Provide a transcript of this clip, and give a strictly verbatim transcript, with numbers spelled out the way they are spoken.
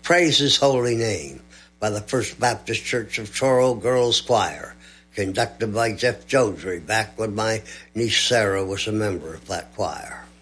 Praise His Holy Name by the First Baptist Church of Truro Girls Choir, conducted by Jeff Jodrey, back when my niece Sarah was a member of that choir.